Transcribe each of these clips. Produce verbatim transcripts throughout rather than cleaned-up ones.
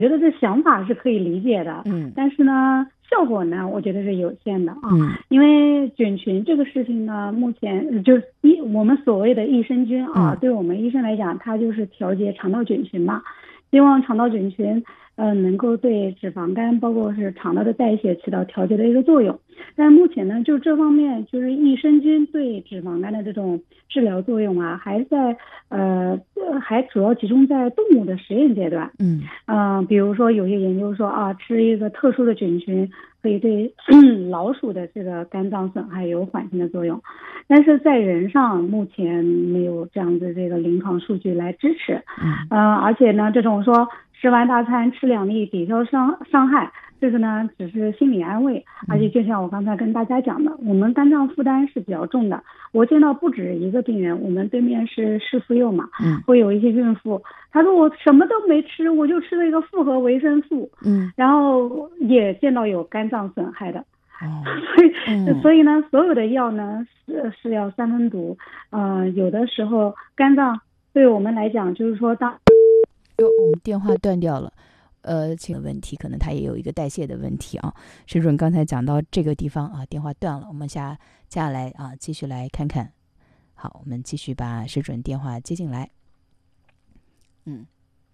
觉得这想法是可以理解的， 嗯， 但是呢，效果呢，我觉得是有限的啊。 嗯， 因为菌群这个事情呢，目前就是益我们所谓的益生菌啊， 嗯对我们医生来讲，它就是调节肠道菌群嘛，希望肠道菌群呃能够对脂肪肝包括是肠道的代谢起到调节的一个作用。但目前呢，就这方面就是益生菌对脂肪肝的这种治疗作用啊，还在呃呃还主要集中在动物的实验阶段。 嗯嗯、呃比如说有些研究说啊，吃一个特殊的菌群可以对老鼠的这个肝脏损害有缓解的作用，但是在人上目前没有这样的这个临床数据来支持。 嗯嗯、而且呢，这种说吃完大餐吃两粒抵消伤伤害，这个呢只是心理安慰，而且就像我刚才跟大家讲的，我们肝脏负担是比较重的。我见到不止一个病人，我们对面是市妇幼嘛， 嗯会有一些孕妇，她说我什么都没吃，我就吃了一个复合维生素， 嗯， 然后也见到有肝脏损害的。 哦， 所以， 嗯所以呢，所有的药呢是是要三分毒，呃，有的时候肝脏对我们来讲，就是说当哟，我们电话断掉了。呃，这个问题可能它也有一个代谢的问题啊。石准刚才讲到这个地方啊，电话断了，我们下接下来啊继续来看看。好，我们继续把石准电话接进来。嗯，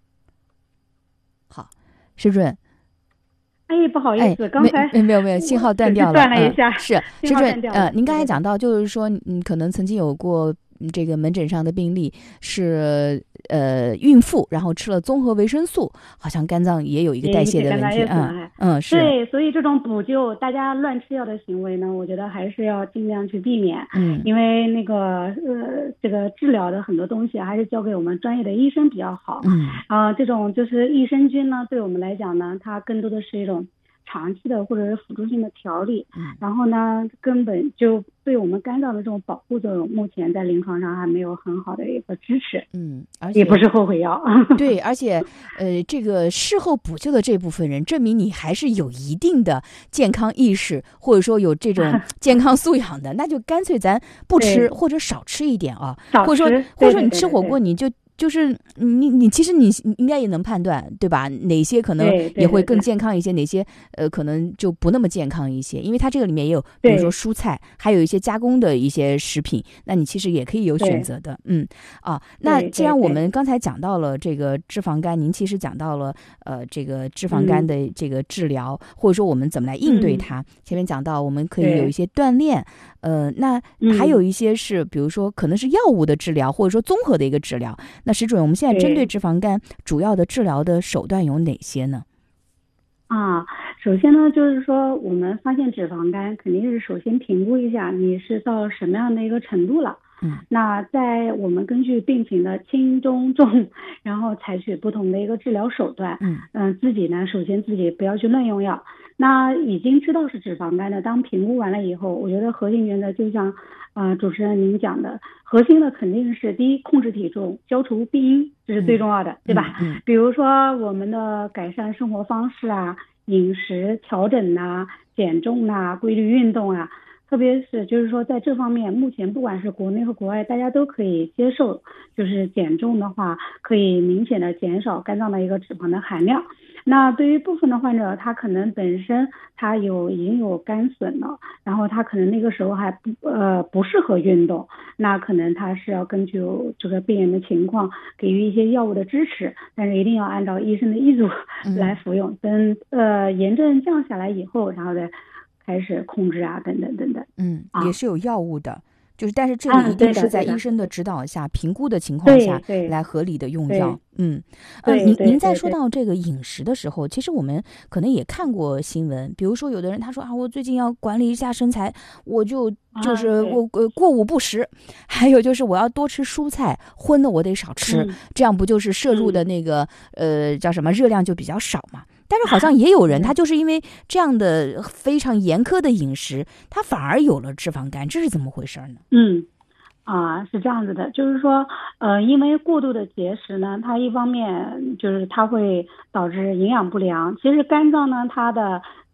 好，石准。 哎，不好意思， 哎、 刚才没没有没有，信号断掉了， 断了一下， 嗯、是石信号断准， 掉了。 呃，您刚才对对讲到，就是说，嗯，可能曾经有过嗯这个门诊上的病例是呃孕妇，然后吃了综合维生素，好像肝脏也有一个代谢的问题，嗯嗯，是。 对，所以这种补救，大家乱吃药的行为呢，我觉得还是要尽量去避免， 嗯， 因为那个呃这个治疗的很多东西还是交给我们专业的医生比较好， 嗯啊、呃，这种就是益生菌呢，对我们来讲呢，它更多的是一种长期的或者是辅助性的调理， 嗯， 然后呢，根本就对我们肝脏的这种保护作用，目前在临床上还没有很好的一个支持， 嗯，而且也不是后悔药。 对，而且呃，这个事后补救的这部分人，证明你还是有一定的健康意识，或者说有这种健康素养的，那就干脆咱不吃或者少吃一点啊，或者说或者说你吃火锅你就。就是你你其实你应该也能判断对吧？哪些可能也会更健康一些，哪些呃可能就不那么健康一些，因为它这个里面也有，比如说蔬菜，还有一些加工的一些食品，那你其实也可以有选择的。嗯啊，那既然我们刚才讲到了这个脂肪肝，您其实讲到了呃这个脂肪肝的这个治疗，嗯、或者说我们怎么来应对它。嗯、前面讲到我们可以有一些锻炼，呃，那还有一些是比如说可能是药物的治疗，或者说综合的一个治疗。那石准，我们现在针对脂肪肝主要的治疗的手段有哪些呢？ 啊，首先呢，就是说我们发现脂肪肝，肯定是首先评估一下你是到什么样的一个程度了。 嗯， 那在我们根据病情的轻中重，然后采取不同的一个治疗手段。 嗯嗯、呃，自己呢，首先自己不要去乱用药。那已经知道是脂肪肝的，当评估完了以后，我觉得核心原则就像呃主持人您讲的，核心的肯定是第一，控制体重，消除病因，这是最重要的， 嗯、 对吧？ 嗯，嗯比如说我们的改善生活方式啊，饮食调整呐、减重呐、规律运动啊。特别是就是说在这方面，目前不管是国内和国外，大家都可以接受，就是减重的话，可以明显的减少肝脏的一个脂肪的含量。那对于部分的患者，他可能本身他有已经有肝损了，然后他可能那个时候还不呃不适合运动，那可能他是要根据这个病人的情况给予一些药物的支持，但是一定要按照医生的医嘱来服用。等呃炎症降下来以后，然后再开始控制啊，等等等等。 嗯， 啊、 也是有药物的。就是，但是这里一定是在医生的指导下、评估的情况下来合理的用药。嗯，呃，您您在说到这个饮食的时候，其实我们可能也看过新闻，比如说有的人他说啊，我最近要管理一下身材，我就就是我呃过午不食，还有就是我要多吃蔬菜，荤的我得少吃， 嗯、 这样不就是摄入的那个、嗯、呃叫什么热量就比较少嘛？但是好像也有人，他就是因为这样的非常严苛的饮食，他反而有了脂肪肝，这是怎么回事呢？ 嗯，啊，是这样子的，就是说，呃，因为过度的节食呢，它一方面就是它会导致营养不良。其实肝脏呢，它的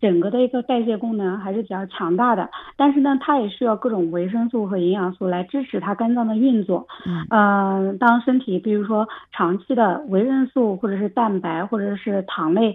整个的一个代谢功能还是比较强大的，但是呢，它也需要各种维生素和营养素来支持它肝脏的运作。 嗯， 呃，当身体比如说长期的维生素或者是蛋白或者是糖类